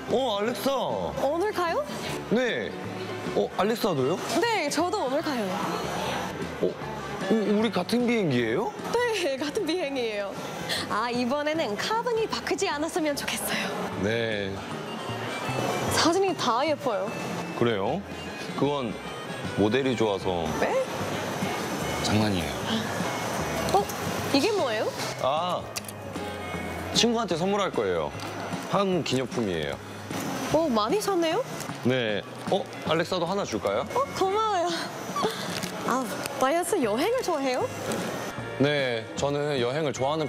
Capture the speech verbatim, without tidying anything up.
어, 알렉사. 오늘 가요? 네. 어, 알렉사도요? 네, 저도 오늘 가요. 어, 우- 우리 같은 비행기예요? 네, 같은 비행이에요. 아, 이번에는 카본이 바뀌지 않았으면 좋겠어요. 네. 사진이 다 예뻐요. 그래요? 그건 모델이 좋아서 네? 장난이에요. 어? 이게 뭐예요? 아, 친구한테 선물할 거예요. 한국 기념품이에요. 어, 많이 샀네요? 네. 어, 알렉사도 하나 줄까요? 어, 고마워요. 아, 마이어스 여행을 좋아해요? 네, 저는 여행을 좋아하는